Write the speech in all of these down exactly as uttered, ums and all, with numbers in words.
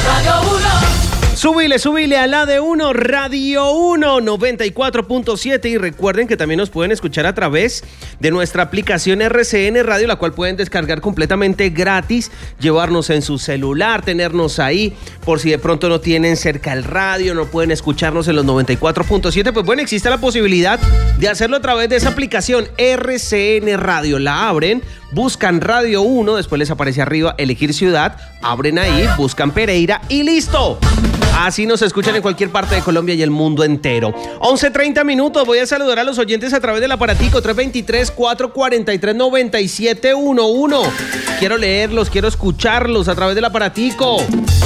Radio uno. Súbile, súbile a la de uno, Radio uno, noventa y cuatro punto siete. Y recuerden que también nos pueden escuchar a través de nuestra aplicación R C N Radio, la cual pueden descargar completamente gratis, llevarnos en su celular, tenernos ahí, por si de pronto no tienen cerca el radio, no pueden escucharnos en los noventa y cuatro punto siete. Pues bueno, existe la posibilidad de hacerlo a través de esa aplicación R C N Radio. La abren, buscan Radio uno, después les aparece arriba elegir ciudad, abren ahí, buscan Pereira y ¡listo! Así nos escuchan en cualquier parte de Colombia y el mundo entero. once treinta minutos, voy a saludar a los oyentes a través del aparatico tres dos tres, cuatro cuatro tres, nueve siete uno uno. Quiero leerlos, quiero escucharlos a través del aparatico.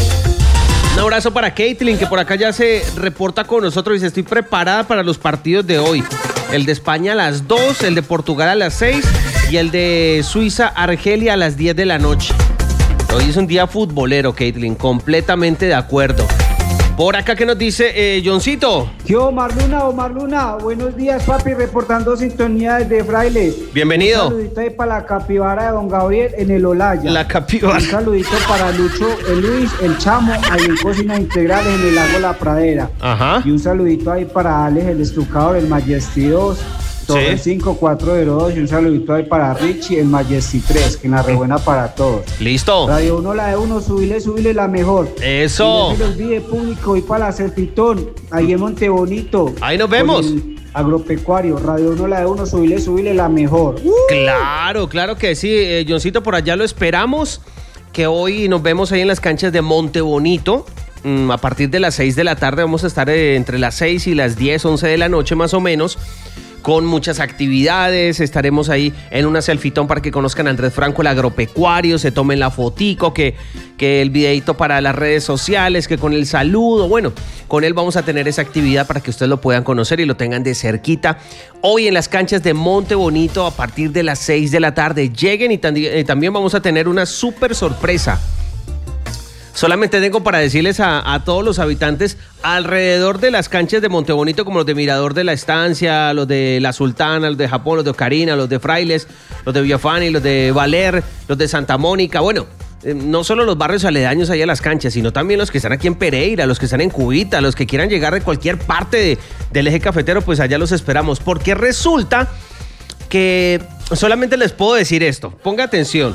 Un abrazo para Caitlin, que por acá ya se reporta con nosotros y dice: estoy preparada para los partidos de hoy. El de España a las dos, el de Portugal a las seis y el de Suiza-Argelia a las diez de la noche. Hoy es un día futbolero, Caitlin, completamente de acuerdo. Por acá, ¿qué nos dice eh, Johncito? Yo, Marluna o Marluna, buenos días, papi, reportando sintonía desde Frailes. Bienvenido. Un saludito ahí para la capibara de don Gabriel en el Olaya. La capibara. Un saludito para Lucho, el Luis, el Chamo, ahí en Cocinas Integrales en el Lago La Pradera. Ajá. Y un saludito ahí para Alex, el estucador, el Majesty dos. Torre Sí. cinco cuatro cero dos y un saludito ahí para Richie, el Majesty tres, que en la rebuena para todos. Listo. Radio uno, la de uno, subile, subile la mejor. Eso. Y no se les olvide, público, y para la Celtitón, ahí en Montebonito. Ahí nos vemos. Con el agropecuario, Radio uno, la de uno, subile, subile la mejor. Uh. Claro, claro que sí. Eh, Johncito, por allá lo esperamos. Que hoy nos vemos ahí en las canchas de Montebonito. Mm, a partir de las seis de la tarde vamos a estar eh, entre las seis y las diez, once de la noche más o menos, con muchas actividades. Estaremos ahí en una selfitón para que conozcan a Andrés Franco, el agropecuario, se tomen la fotico, que, que el videito para las redes sociales, que con el saludo. Bueno, con él vamos a tener esa actividad para que ustedes lo puedan conocer y lo tengan de cerquita. Hoy en las canchas de Montebonito a partir de las seis de la tarde. Lleguen y también, eh, también vamos a tener una súper sorpresa. Solamente tengo para decirles a, a todos los habitantes alrededor de las canchas de Montebonito, como los de Mirador de la Estancia, los de La Sultana, los de Japón, los de Ocarina, los de Frailes, los de Villafani, los de Valer, los de Santa Mónica. Bueno, eh, no solo los barrios aledaños allá a las canchas, sino también los que están aquí en Pereira, los que están en Cubita, los que quieran llegar de cualquier parte de, del eje cafetero, pues allá los esperamos. Porque resulta que solamente les puedo decir esto, ponga atención.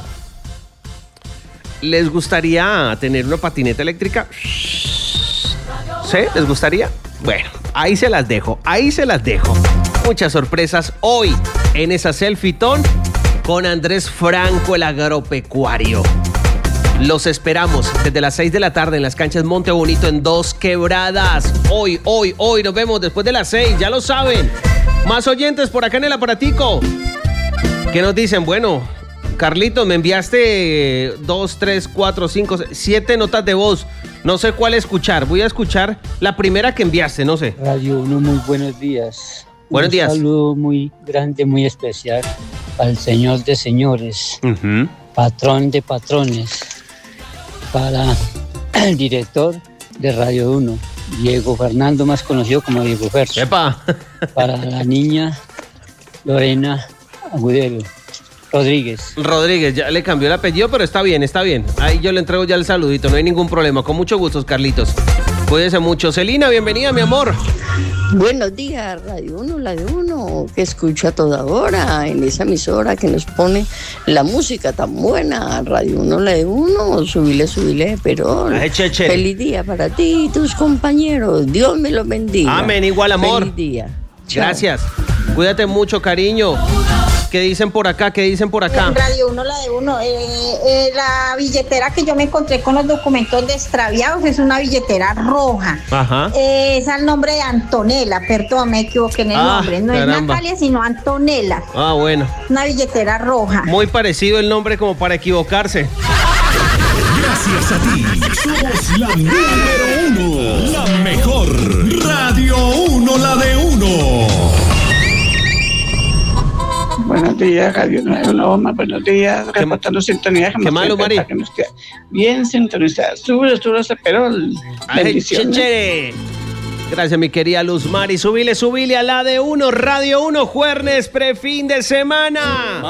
¿Les gustaría tener una patineta eléctrica? ¿Sí? ¿Les gustaría? Bueno, ahí se las dejo, ahí se las dejo. Muchas sorpresas hoy en esa selfitón con Andrés Franco, el agropecuario. Los esperamos desde las seis de la tarde en las canchas Montebonito en Dos Quebradas. Hoy, hoy, hoy nos vemos después de las seis, ya lo saben. Más oyentes por acá en el aparatico. ¿Qué nos dicen? Bueno, Carlitos, me enviaste dos, tres, cuatro, cinco, siete notas de voz. No sé cuál escuchar. Voy a escuchar la primera que enviaste, no sé. Radio uno, muy buenos días. Buenos días. Un saludo muy grande, muy especial al señor de señores, Uh-huh. patrón de patrones, para el director de Radio uno, Diego Fernando, más conocido como Diego Ferso. ¡Epa! Para la niña Lorena Agudelo Rodríguez. Rodríguez, ya le cambió el apellido, pero está bien, está bien. Ahí yo le entrego ya el saludito, no hay ningún problema. Con mucho gusto, Carlitos. Cuídese mucho. Celina, bienvenida, mi amor. Buenos días, Radio uno, la de uno, que escucha a toda hora en esa emisora que nos pone la música tan buena. Radio uno, la de uno, subile, subile, pero Ay, cheche. feliz día para ti y tus compañeros. Dios me los bendiga. Amén, igual, amor. Feliz día. Chao. Gracias. Cuídate mucho, cariño. ¿Qué dicen por acá? ¿Qué dicen por acá? Radio uno, la de uno. Eh, eh, la billetera que yo me encontré con los documentos de extraviados es una billetera roja. Ajá. Eh, es al nombre de Antonella, perdón, me equivoqué en el Ah, nombre. No caramba. es Natalia, sino Antonella. Ah, bueno. Una billetera roja. Muy parecido el nombre como para equivocarse. Gracias a ti, somos la número uno, la mejor. Radio uno, la de uno. Buenos días, Radio Nueva, buenos días, reportando sintonía. ¿Qué malo, Mari? Bien sintonizada, sube, sube ese perol. Ay, Bendiciones. chéchere. Gracias, mi querida Luz Mari. Subile, subile a la de uno, Radio uno, jueves, prefin de semana.